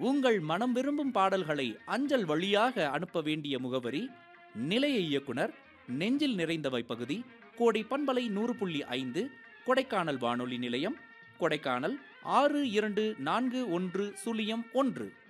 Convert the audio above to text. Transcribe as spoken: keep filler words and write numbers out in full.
உங்கள் மனம் விரும்பும் பாடல்களை அஞ்சல் வழியாக அனுப்ப வேண்டிய முகவரி: நிலைய இயக்குனர், நெஞ்சில் நிறைந்தவை பகுதி, கோடை பண்பலை நூறு புள்ளி ஐந்து, கொடைக்கானல் வானொலி நிலையம், கொடைக்கானல் ஆறு இரண்டு நான்கு ஒன்று சுழியம் ஒன்று.